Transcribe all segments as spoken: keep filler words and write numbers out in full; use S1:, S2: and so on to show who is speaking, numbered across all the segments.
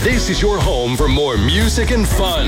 S1: This is your home for more music and fun.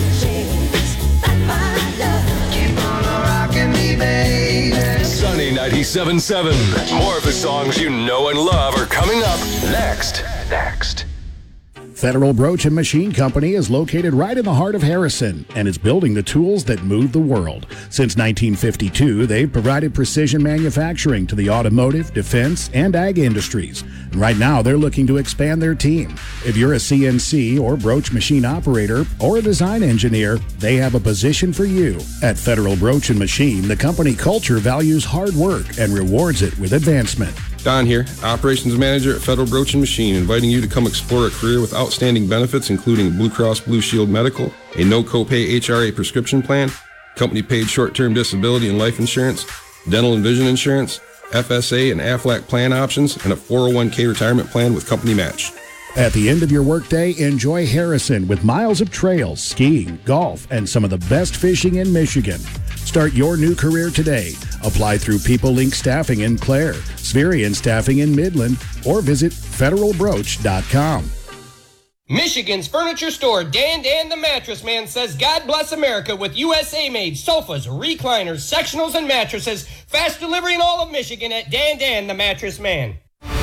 S1: Sunny ninety-seven point seven. More of the songs you know and love are coming up next. Next.
S2: Federal Broach and Machine Company is located right in the heart of Harrison and is building the tools that move the world. Since nineteen fifty-two, they've provided precision manufacturing to the automotive, defense, and ag industries. And right now, they're looking to expand their team. If you're a C N C or broach machine operator or a design engineer, they have a position for you. At Federal Broach and Machine, the company culture values hard work and rewards it with advancement.
S3: Don here, Operations Manager at Federal Broach and Machine, inviting you to come explore a career with outstanding benefits, including Blue Cross Blue Shield Medical, a no-copay H R A prescription plan, company-paid short-term disability and life insurance, dental and vision insurance, F S A and Aflac plan options, and a four oh one k retirement plan with company match.
S2: At the end of your workday, enjoy Harrison with miles of trails, skiing, golf, and some of the best fishing in Michigan. Start your new career today. Apply through People Link Staffing in Clare, Spherian Staffing in Midland, or visit federal broach dot com.
S4: Michigan's furniture store, Dan Dan the Mattress Man, says God bless America with U S A-made sofas, recliners, sectionals, and mattresses. Fast delivery in all of Michigan at Dan Dan the Mattress Man.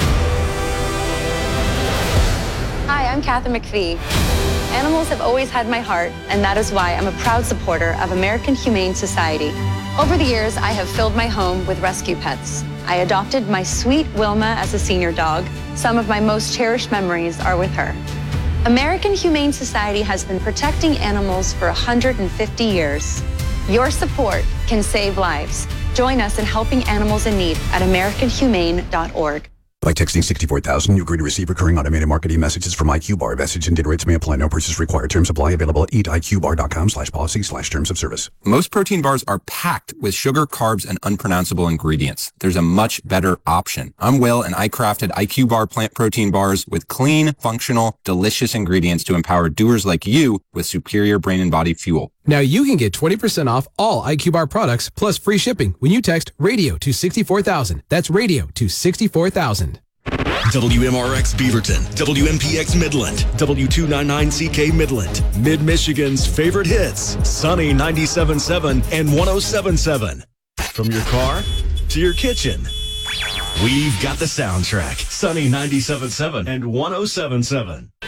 S5: Hi, I'm Kathy McPhee. Animals have always had my heart, and that is why I'm a proud supporter of American Humane Society. Over the years, I have filled my home with rescue pets. I adopted my sweet Wilma as a senior dog. Some of my most cherished memories are with her. American Humane Society has been protecting animals for one hundred fifty years. Your support can save lives. Join us in helping animals in need at american humane dot org.
S6: By texting sixty-four thousand, you agree to receive recurring automated marketing messages from iQBar. Message and data rates may apply. No purchase required. Terms apply. Available at eat I Q bar dot com slash policy slash terms of service.
S7: Most protein bars are packed with sugar, carbs, and unpronounceable ingredients. There's a much better option. I'm Will, and I crafted iQBar plant protein bars with clean, functional, delicious ingredients to empower doers like you with superior brain and body fuel.
S8: Now you can get twenty percent off all iQBar products plus free shipping when you text radio to sixty-four thousand. That's radio to sixty-four thousand.
S9: W M R X Beaverton, W M P X Midland, W two ninety-nine C K Midland, Mid-Michigan's favorite hits, Sunny ninety-seven point seven and one oh seven point seven. From your car to your kitchen, we've got the soundtrack, Sunny ninety-seven point seven and one oh seven point seven.